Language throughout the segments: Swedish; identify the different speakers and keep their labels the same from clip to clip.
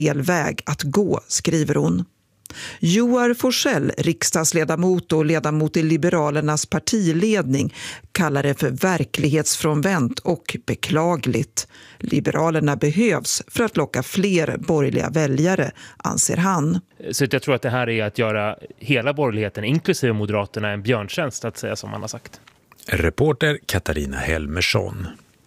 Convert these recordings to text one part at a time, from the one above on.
Speaker 1: elväg att gå, skriver hon. Joar Forsell, riksdagsledamot och ledamot i Liberalernas partiledning, kallar det för verklighetsfrånvänt och beklagligt. Liberalerna behövs för att locka fler borgerliga väljare, anser han.
Speaker 2: Så jag tror att det här är att göra hela borgerligheten, inklusive Moderaterna, en björntjänst, att säga som man har sagt.
Speaker 3: Reporter Katarina Helmersson.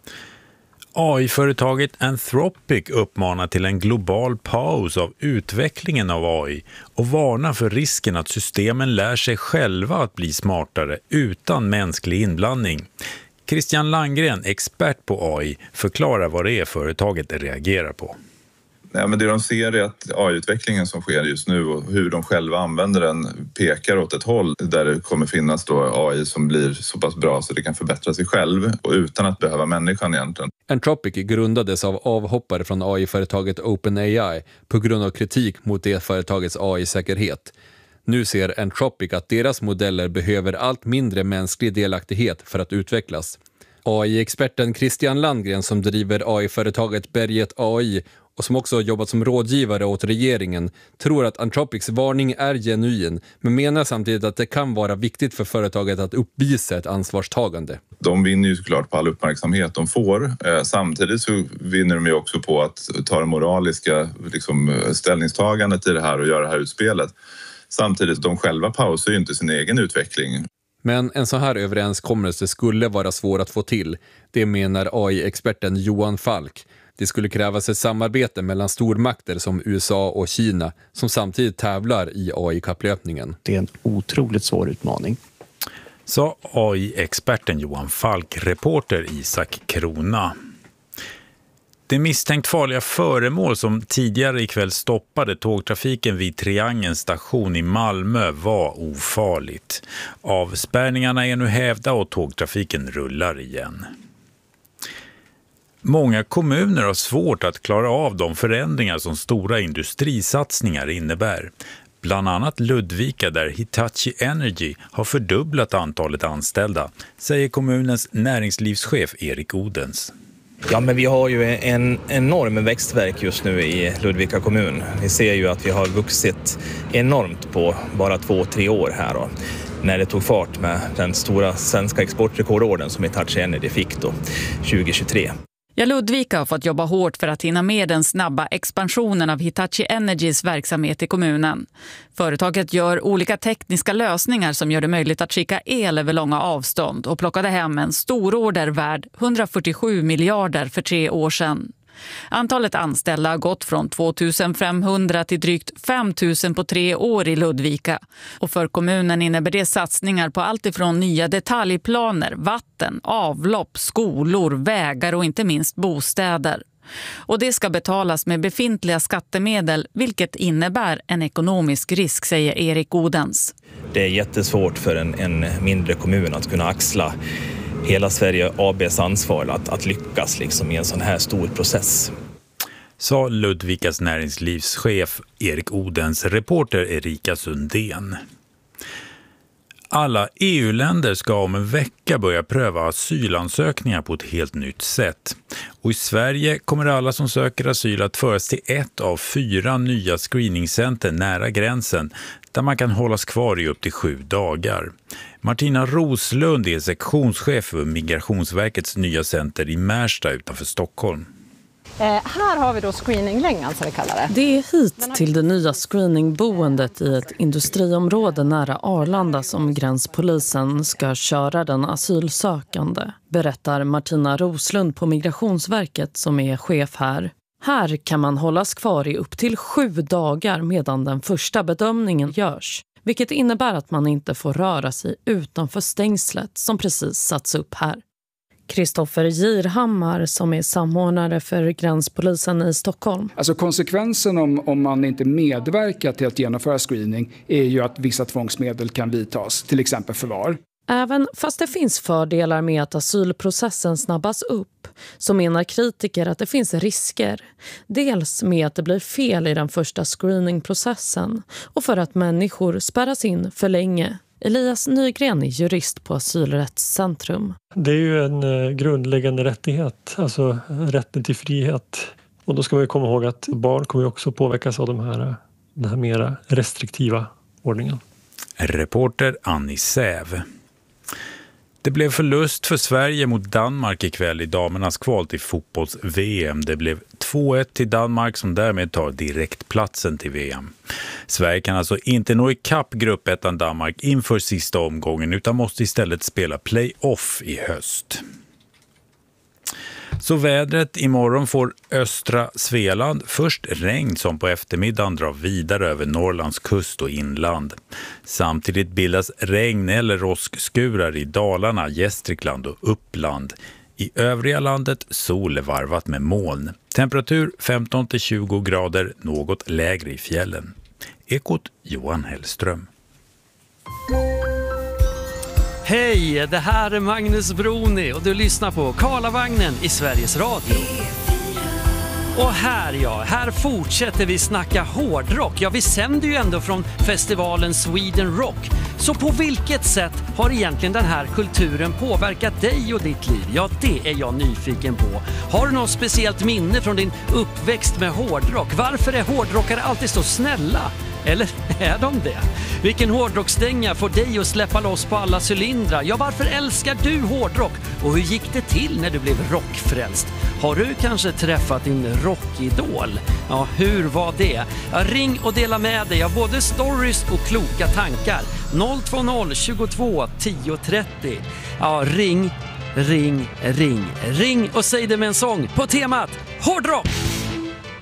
Speaker 3: AI-företaget Anthropic uppmanar till en global paus av utvecklingen av AI och varnar för risken att systemen lär sig själva att bli smartare utan mänsklig inblandning. Christian Landgren, expert på AI, förklarar vad det är företaget reagerar på.
Speaker 4: Ja, men det de ser är att AI-utvecklingen som sker just nu och hur de själva använder den pekar åt ett håll där det kommer finnas då AI som blir så pass bra så det kan förbättra sig själv och utan att behöva människan egentligen.
Speaker 5: Anthropic grundades av avhoppare från AI-företaget OpenAI på grund av kritik mot det företagets AI-säkerhet. Nu ser Anthropic att deras modeller behöver allt mindre mänsklig delaktighet för att utvecklas. AI-experten Christian Landgren, som driver AI-företaget Berget AI och som också jobbat som rådgivare åt regeringen, tror att Anthropics varning är genuin, men menar samtidigt att det kan vara viktigt för företaget att uppvisa ett ansvarstagande.
Speaker 4: De vinner ju såklart på all uppmärksamhet de får. Samtidigt så vinner de ju också på att ta det moraliska ställningstagandet i det här och göra det här utspelet. Samtidigt de själva pausar ju inte sin egen utveckling.
Speaker 5: Men en så här överenskommelse skulle vara svår att få till. Det menar AI-experten Johan Falk. Det skulle krävas ett samarbete mellan stormakter som USA och Kina som samtidigt tävlar i AI-kapplöpningen.
Speaker 6: Det är en otroligt svår utmaning.
Speaker 3: Sa AI-experten Johan Falk, reporter Isak Krona. Det misstänkt farliga föremål som tidigare ikväll stoppade tågtrafiken vid Triangelns station i Malmö var ofarligt. Avspärrningarna är nu hävda och tågtrafiken rullar igen. Många kommuner har svårt att klara av de förändringar som stora industrisatsningar innebär. Bland annat Ludvika där Hitachi Energy har fördubblat antalet anställda, säger kommunens näringslivschef Erik Odens.
Speaker 7: Ja, men vi har ju en enorm växtverk just nu i Ludvika kommun. Vi ser ju att vi har vuxit enormt på bara 2-3 år här då. När det tog fart med den stora svenska exportrekordorden som Hitachi Energy fick då 2023.
Speaker 8: Ja, Ludvika har fått jobba hårt för att hinna med den snabba expansionen av Hitachi Energys verksamhet i kommunen. Företaget gör olika tekniska lösningar som gör det möjligt att skicka el över långa avstånd och plockade hem en stor order värd 147 miljarder för 3 år sedan. Antalet anställda har gått från 2500 till drygt 5000 på 3 år i Ludvika. Och för kommunen innebär det satsningar på allt ifrån nya detaljplaner, vatten, avlopp, skolor, vägar och inte minst bostäder. Och det ska betalas med befintliga skattemedel, vilket innebär en ekonomisk risk, säger Erik Odens.
Speaker 7: Det är jättesvårt för en mindre kommun att kunna axla hela Sverige ABs ansvar att lyckas i en sån här stor process.
Speaker 3: Sa Ludvikas näringslivschef Erik Odens, reporter Erika Sundén. Alla EU-länder ska om en vecka börja pröva asylansökningar på ett helt nytt sätt. Och i Sverige kommer alla som söker asyl att föras till ett av 4 nya screeningcenter nära gränsen där man kan hållas kvar i upp till 7 dagar. Martina Roslund är sektionschef för Migrationsverkets nya center i Märsta utanför Stockholm.
Speaker 9: Här har vi då screeninglängan som vi kallar det.
Speaker 10: Det är hit till det nya screeningboendet i ett industriområde nära Arlanda som gränspolisen ska köra den asylsökande, berättar Martina Roslund på Migrationsverket som är chef här. Här kan man hållas kvar i upp till 7 dagar medan den första bedömningen görs, vilket innebär att man inte får röra sig utanför stängslet som precis satts upp här. Kristoffer Girhammar som är samordnare för gränspolisen i Stockholm.
Speaker 11: Alltså konsekvensen om man inte medverkar till att genomföra screening är ju att vissa tvångsmedel kan vidtas, till exempel förvar.
Speaker 10: Även fast det finns fördelar med att asylprocessen snabbas upp så menar kritiker att det finns risker. Dels med att det blir fel i den första screeningprocessen och för att människor spärras in för länge. Elias Nygren är jurist på Asylrättscentrum.
Speaker 12: Det är ju en grundläggande rättighet, alltså rätten till frihet. Och då ska man ju komma ihåg att barn kommer också påverkas av den här mera restriktiva ordningen.
Speaker 3: Reporter Annie Säv. Det blev förlust för Sverige mot Danmark ikväll i damernas kval till fotbolls-VM. Det blev 2-1 till Danmark som därmed tar direktplatsen till VM. Sverige kan alltså inte nå ikapp gruppettan Danmark inför sista omgången utan måste istället spela play-off i höst. Så vädret, imorgon får östra Svealand först regn som på eftermiddagen drar vidare över Norrlands kust och inland. Samtidigt bildas regn eller roskskurar i Dalarna, Gästrikland och Uppland. I övriga landet sol varvat med moln. Temperatur 15-20 grader, något lägre i fjällen. Ekot Johan Hellström.
Speaker 13: Hej, det här är Magnus Broni och du lyssnar på Karlavagnen i Sveriges Radio. Och här fortsätter vi snacka hårdrock. Ja, vi sänder ju ändå från festivalen Sweden Rock. Så på vilket sätt har egentligen den här kulturen påverkat dig och ditt liv? Ja, det är jag nyfiken på. Har du något speciellt minne från din uppväxt med hårdrock? Varför är hårdrockare alltid så snälla? Eller är de det? Vilken hårdrockstänga får dig att släppa loss på alla cylindrar? Ja, varför älskar du hårdrock? Och hur gick det till när du blev rockfrälst? Har du kanske träffat din rockidol? Ja, hur var det? Ja, ring och dela med dig av både stories och kloka tankar. 020 22 10 30. Ja, ring och säg det med en sång på temat hårdrock!